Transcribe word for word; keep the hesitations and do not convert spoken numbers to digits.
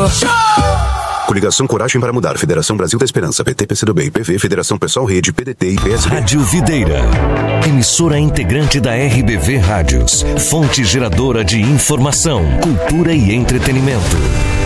Coligação Coragem para Mudar, Federação Brasil da Esperança, P T, P C do B, I P V, Federação Pessoal Rede, P D T e P S B. Rádio Videira, emissora integrante da R B V Rádios, fonte geradora de informação, cultura e entretenimento.